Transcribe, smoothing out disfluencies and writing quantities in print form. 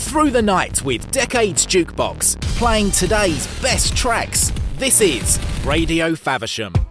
Through the night with Decades Jukebox, playing today's best tracks. This is Radio Faversham.